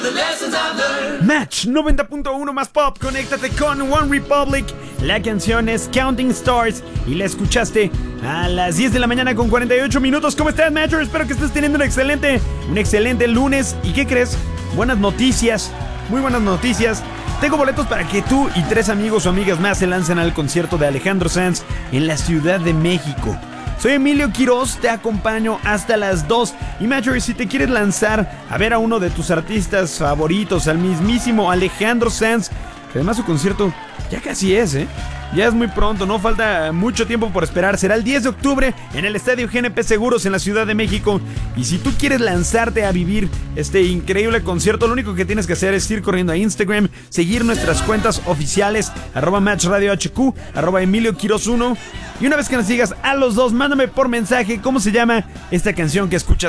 Match 90.1 más pop, conéctate con One Republic. La canción es Counting Stars y la escuchaste a las 10 de la mañana con 48 minutos. ¿Cómo estás, Matcher? Espero que estés teniendo un excelente lunes. ¿Y qué crees? Buenas noticias, muy buenas noticias. Tengo boletos para que tú y 3 amigos o amigas más se lancen al concierto de Alejandro Sanz en la Ciudad de México. Soy Emilio Quiroz, te acompaño hasta las 2. Y Matcher, si te quieres lanzar a ver a uno de tus artistas favoritos, al mismísimo Alejandro Sanz, que además su concierto ya casi es, ya es muy pronto, no falta mucho tiempo por esperar. Será el 10 de octubre en el Estadio GNP Seguros en la Ciudad de México. Y si tú quieres lanzarte a vivir este increíble concierto, lo único que tienes que hacer es ir corriendo a Instagram, seguir nuestras cuentas oficiales, @MatchRadioHQ, @EmilioQuiroz1. Y una vez que nos sigas a los dos, mándame por mensaje cómo se llama esta canción que escuchas